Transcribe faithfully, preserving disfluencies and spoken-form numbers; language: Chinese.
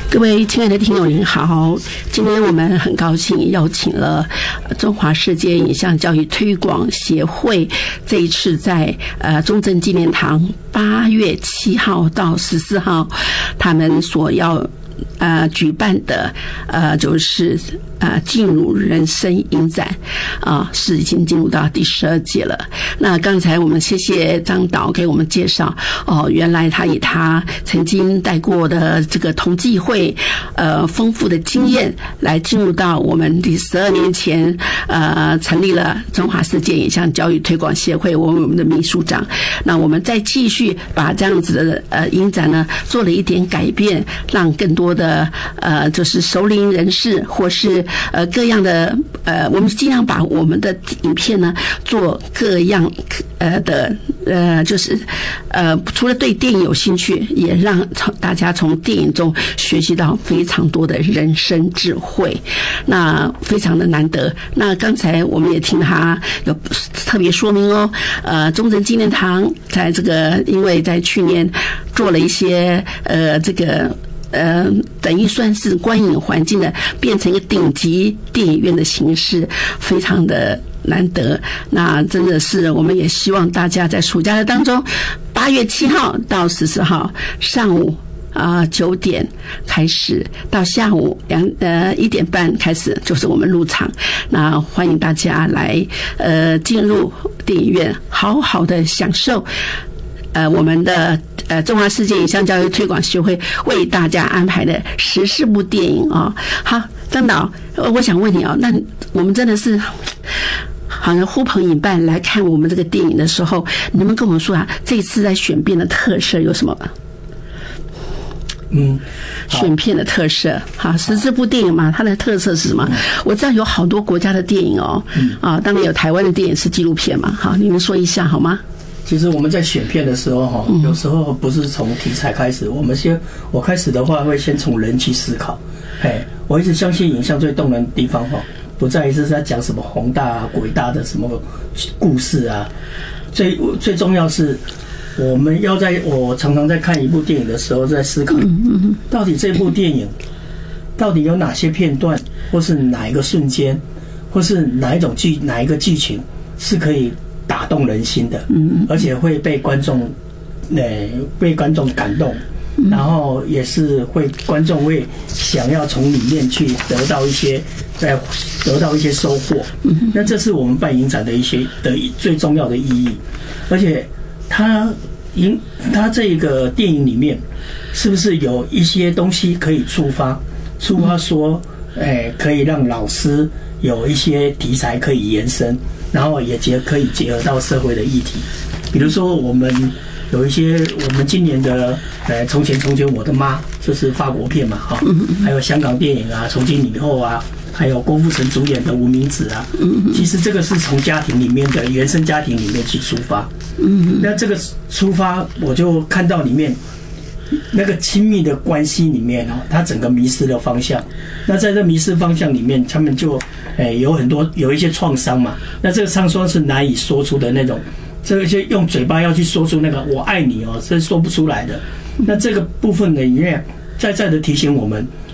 各位亲爱的听友您好，今天我们很高兴邀请了中华世界影像教育推广协会，这一次在呃中正纪念堂八月七号到十四号，他们所要呃举办的呃就是呃进入人生影展啊、呃，是已经进入到第十二届了。那刚才我们谢谢张导给我们介绍哦，原来他以他曾经带过的这个同济会呃丰富的经验来进入到我们第十二年前呃成立了中华世界影像教育推广协会，我们我们的秘书长。那我们再继续把这样子的呃影展呢做了一点改变，让更多的呃就是熟龄人士或是呃各样的呃我们尽量把我们的影片呢做各样呃的呃就是呃除了对电影有兴趣，也让大家从电影中学习到非常多的人生智慧，那非常的难得。那刚才我们也听他有特别说明哦，呃中正纪念堂在这个因为在去年做了一些呃这个呃，等于算是观影环境的变成一个顶级电影院的形式，非常的难得。那真的是我们也希望大家在暑假的当中，八月七号到十四号上午啊九点开始，到下午两呃一点半开始，就是我们入场。那欢迎大家来呃进入电影院，好好的享受呃我们的。呃，中华世界影像教育推广协会为大家安排的十四部电影啊、哦。好，张导，我想问你哦，那我们真的是好像呼朋引伴来看我们这个电影的时候，你能不能跟我们说啊，这次在选片的特色有什么？ 嗯， 选片的特色，好，十四部电影嘛，它的特色是什么？我知道有好多国家的电影哦，啊，当然有台湾的电影是纪录片嘛，好，你们说一下好吗？ 其实我们在选片的时候哈，有时候不是从题材开始，我们先我开始的话会先从人去思考。哎，我一直相信影像最动人的地方哈，不在于是在讲什么宏大啊、伟大的什么故事啊，最最重要是我们要在我常常在看一部电影的时候，在思考，到底这部电影到底有哪些片段，或是哪一个瞬间，或是哪一种剧哪一个剧情是可以打动人心的，而且会被观众，呃，被观众感动，然后也是会观众会想要从里面去得到一些，再得到一些收获。那这是我们办影展的一些的最重要的意义，而且它影它这个电影里面是不是有一些东西可以触发，触发说，哎，可以让老师有一些题材可以延伸。然后也结可以结合到社会的议题，比如说我们有一些我们今年的呃从前从前我的妈，就是法国片嘛哈，还有香港电影啊，从今以后啊，还有郭富城主演的《无名指》啊，其实这个是从家庭里面的原生家庭里面去出发，那这个出发我就看到里面那个亲密的关系里面哦，他整个迷失了方向。那在这迷失方向里面，他们就诶有很多有一些创伤嘛。那这个创伤是难以说出的那种，这些用嘴巴要去说出那个我爱你哦，是说不出来的。那这个部分呢，里面再再的提醒我们，